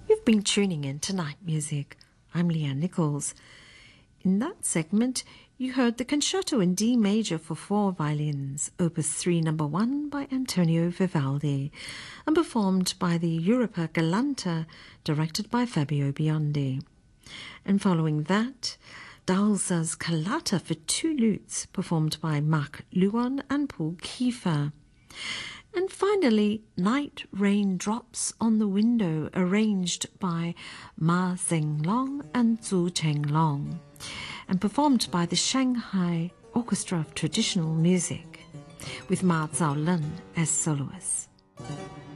You've been tuning in to Night Music. I'm Leanne Nichols. In that segment, you heard the Concerto in D Major for 4 violins, Opus 3 No. 1 by Antonio Vivaldi, and performed by the Europa Galante, directed by Fabio Biondi. And following that, Dalsa's Callata for 2 lutes, performed by Mark Luon and Paul Kiefer. And finally, Night Rain Drops on the Window, arranged by Ma Zhenglong and Zhu Chenglong, and performed by the Shanghai Orchestra of Traditional Music, with Ma Zaolin as soloist.